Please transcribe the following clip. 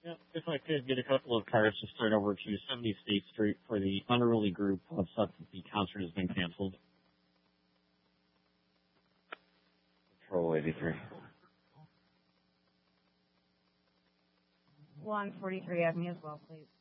Yeah, if I could get a couple of cars to start over to 70 State Street for the Unruly Group of such that the concert has been canceled. Patrol 83. 143 Avenue as well, please.